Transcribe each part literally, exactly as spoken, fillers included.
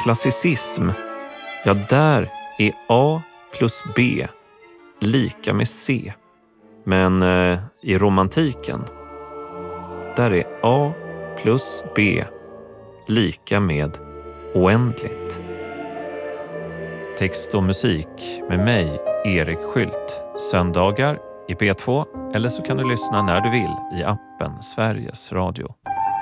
klassicism, ja där är A plus B lika med C. Men eh, i romantiken, där är A plus B lika med oändligt. Text och musik med mig, Erik Skylt. Söndagar i P två, eller så kan du lyssna när du vill i appen Sveriges Radio.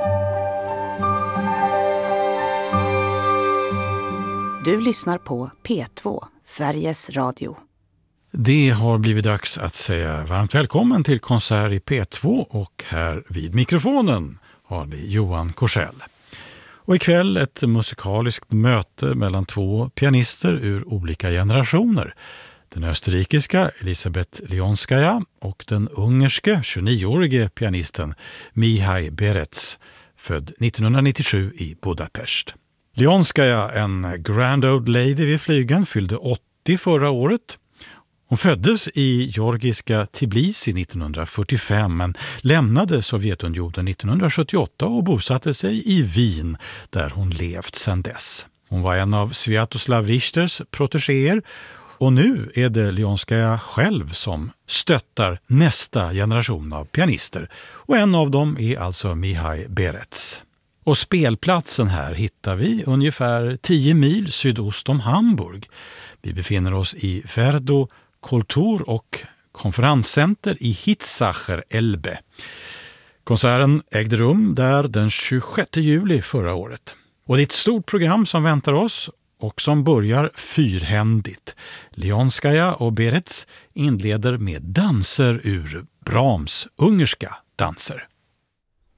Du lyssnar på P två, Sveriges Radio. Det har blivit dags att säga varmt välkommen till konsert i P två, och här vid mikrofonen har ni Johan Korsell. Och ikväll ett musikaliskt möte mellan två pianister ur olika generationer. Den österrikiska Elisabeth Leonskaja och den ungerske tjugonioårige pianisten Mihai Berets, född nittonhundranittiosju i Budapest. Leonskaja, en grand old lady vid flygen, fyllde åttio förra året. Hon föddes i georgiska Tbilisi nittonhundrafyrtiofem men lämnade Sovjetunionen nittonhundrasjuttioåtta och bosatte sig i Wien där hon levt sedan dess. Hon var en av Sviatoslav Richters protegéer, och nu är det Leonskaja själv som stöttar nästa generation av pianister, och en av dem är alltså Mihai Berets. Och spelplatsen här hittar vi ungefär tio mil sydost om Hamburg. Vi befinner oss i Verdo Kultur- och konferenscenter i Hitzacher Elbe. Konserten ägde rum där den tjugosjätte juli förra året. Och det är ett stort program som väntar oss och som börjar fyrhändigt. Leonskaja och Berets inleder med danser ur Brahms ungerska danser.